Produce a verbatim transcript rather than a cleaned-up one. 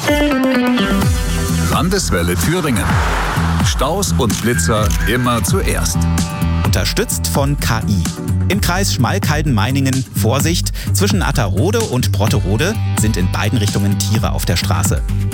Landeswelle Thüringen. Staus und Blitzer immer zuerst. Unterstützt von K I. Im Kreis Schmalkalden-Meiningen Vorsicht, zwischen Atterode und Brotterode sind in beiden Richtungen Tiere auf der Straße.